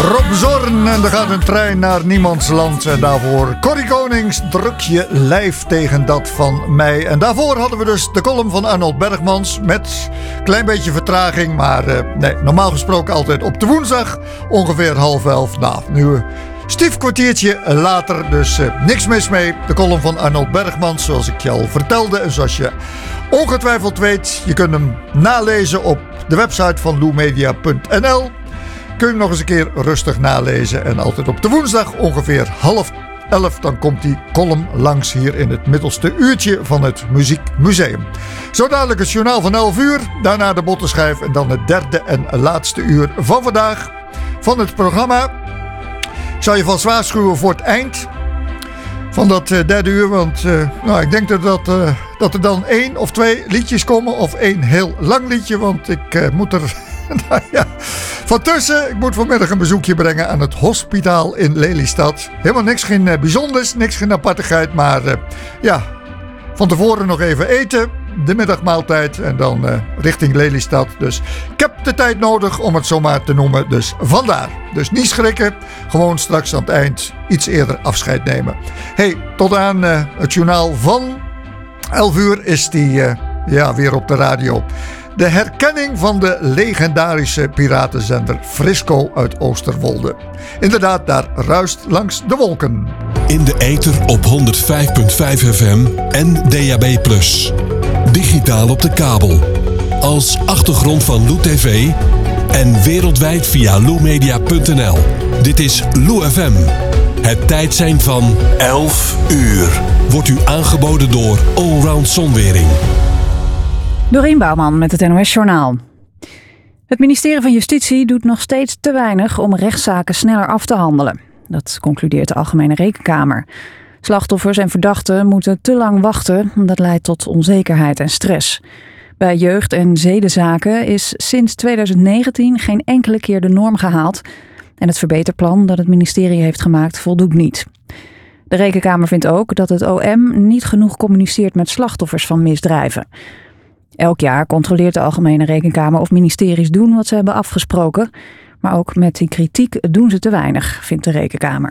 Rob Zorn en er gaat een trein naar niemands land. En daarvoor Corrie Konings, druk je lijf tegen dat van mij. En daarvoor hadden we dus de column van Arnold Bergmans met een klein beetje vertraging. Maar nee, normaal gesproken altijd op de woensdag, ongeveer 10:30. Nou, nu stief kwartiertje later, dus niks mis mee. De column van Arnold Bergmans, zoals ik je al vertelde. En zoals je ongetwijfeld weet, je kunt hem nalezen op de website van loemedia.nl. Kun je nog eens een keer rustig nalezen. En altijd op de woensdag ongeveer 10:30. Dan komt die column langs hier in het middelste uurtje van het Muziekmuseum. Zo dadelijk het journaal van 11:00. Daarna de bottenschijf. En dan het derde en laatste uur van vandaag van het programma. Ik zal je vast waarschuwen voor het eind van dat derde uur. Want nou, ik denk dat er dan 1 of 2 liedjes komen. Of 1 heel lang liedje. Want ik moet er... Nou ja, van tussen, ik moet vanmiddag een bezoekje brengen aan het hospitaal in Lelystad. Helemaal niks, geen bijzonders, niks, geen apartigheid. Maar ja, van tevoren nog even eten, de middagmaaltijd en dan richting Lelystad. Dus ik heb de tijd nodig om het zomaar te noemen, dus vandaar. Dus niet schrikken, gewoon straks aan het eind iets eerder afscheid nemen. Hey, tot aan het journaal van 11:00 is die weer op de radio. De herkenning van de legendarische piratenzender Frisco uit Oosterwolde. Inderdaad, daar ruist langs de wolken. In de ether op 105.5 FM en DAB+. Digitaal op de kabel. Als achtergrond van Loo TV en wereldwijd via loemedia.nl. Dit is Loo FM. Het tijdsein van 11:00. Wordt u aangeboden door Allround Zonwering. Dorien Bouwman met het NOS Journaal. Het ministerie van Justitie doet nog steeds te weinig om rechtszaken sneller af te handelen. Dat concludeert de Algemene Rekenkamer. Slachtoffers en verdachten moeten te lang wachten. Dat leidt tot onzekerheid en stress. Bij jeugd- en zedenzaken is sinds 2019 geen enkele keer de norm gehaald. En het verbeterplan dat het ministerie heeft gemaakt voldoet niet. De Rekenkamer vindt ook dat het OM niet genoeg communiceert met slachtoffers van misdrijven. Elk jaar controleert de Algemene Rekenkamer of ministeries doen wat ze hebben afgesproken. Maar ook met die kritiek doen ze te weinig, vindt de Rekenkamer.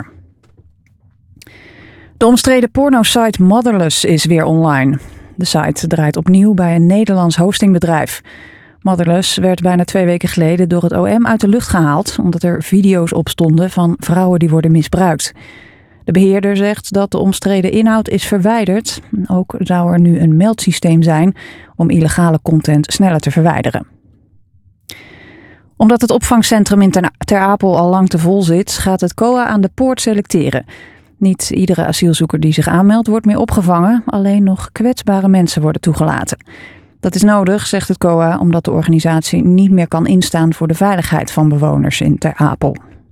De omstreden pornosite Motherless is weer online. De site draait opnieuw bij een Nederlands hostingbedrijf. Motherless werd bijna 2 weken geleden door het OM uit de lucht gehaald, omdat er video's op stonden van vrouwen die worden misbruikt. De beheerder zegt dat de omstreden inhoud is verwijderd. Ook zou er nu een meldsysteem zijn om illegale content sneller te verwijderen. Omdat het opvangcentrum in Ter Apel al lang te vol zit, gaat het COA aan de poort selecteren. Niet iedere asielzoeker die zich aanmeldt wordt meer opgevangen. Alleen nog kwetsbare mensen worden toegelaten. Dat is nodig, zegt het COA, omdat de organisatie niet meer kan instaan voor de veiligheid van bewoners in Ter Apel.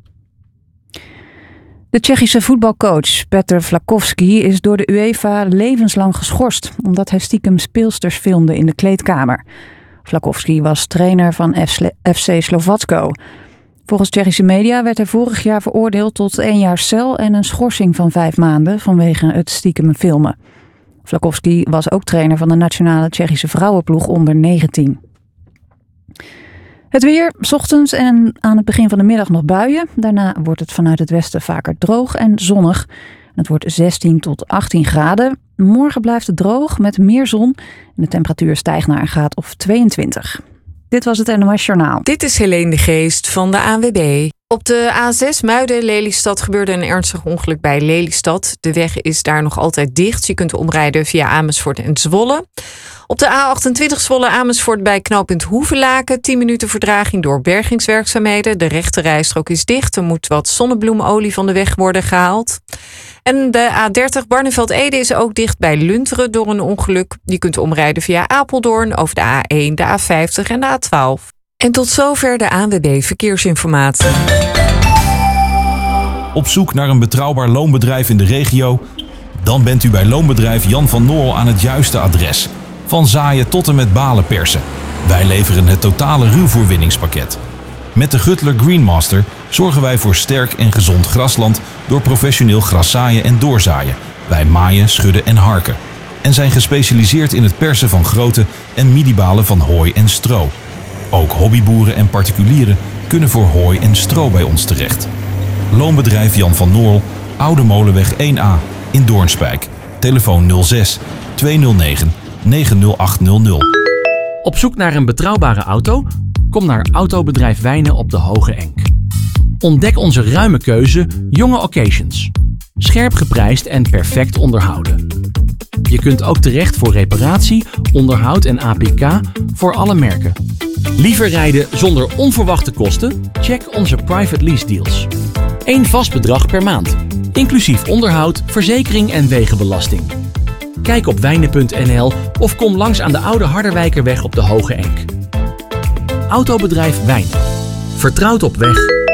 De Tsjechische voetbalcoach Petr Vlachovský is door de UEFA levenslang geschorst, omdat hij stiekem speelsters filmde in de kleedkamer. Vlachovský was trainer van FC Slovatsko. Volgens Tsjechische media werd hij vorig jaar veroordeeld tot 1 jaar cel en een schorsing van 5 maanden vanwege het stiekem filmen. Vlachovský was ook trainer van de nationale Tsjechische vrouwenploeg onder 19. Het weer, 's ochtends en aan het begin van de middag nog buien. Daarna wordt het vanuit het westen vaker droog en zonnig. Het wordt 16 tot 18 graden. Morgen blijft het droog met meer zon. En de temperatuur stijgt naar een graad of 22. Dit was het NOS Journaal. Dit is Helene de Geest van de ANWB. Op de A6 Muiden-Lelystad gebeurde een ernstig ongeluk bij Lelystad. De weg is daar nog altijd dicht. Je kunt omrijden via Amersfoort en Zwolle. Op de A28 Zwolle-Amersfoort bij knooppunt Hoevelaken 10 minuten vertraging door bergingswerkzaamheden. De rechte rijstrook is dicht. Er moet wat zonnebloemolie van de weg worden gehaald. En de A30 Barneveld-Ede is ook dicht bij Lunteren door een ongeluk. Je kunt omrijden via Apeldoorn over de A1, de A50 en de A12. En tot zover de ANWB Verkeersinformatie. Op zoek naar een betrouwbaar loonbedrijf in de regio? Dan bent u bij Loonbedrijf Jan van Noorl aan het juiste adres. Van zaaien tot en met balen persen. Wij leveren het totale ruwvoorwinningspakket. Met de Gutler Greenmaster zorgen wij voor sterk en gezond grasland door professioneel graszaaien en doorzaaien. Wij maaien, schudden en harken. En zijn gespecialiseerd in het persen van grote en midibalen van hooi en stro. Ook hobbyboeren en particulieren kunnen voor hooi en stro bij ons terecht. Loonbedrijf Jan van Noorl, Oude Molenweg 1A in Doornspijk. Telefoon 06 209 90800. Op zoek naar een betrouwbare auto? Kom naar Autobedrijf Wijnen op de Hoge Enk. Ontdek onze ruime keuze jonge occasions. Scherp geprijsd en perfect onderhouden. Je kunt ook terecht voor reparatie, onderhoud en APK voor alle merken. Liever rijden zonder onverwachte kosten? Check onze private lease deals. 1 vast bedrag per maand, inclusief onderhoud, verzekering en wegenbelasting. Kijk op wijnen.nl of kom langs aan de Oude Harderwijkerweg op de Hoge Enk. Autobedrijf Wijnen. Vertrouwd op weg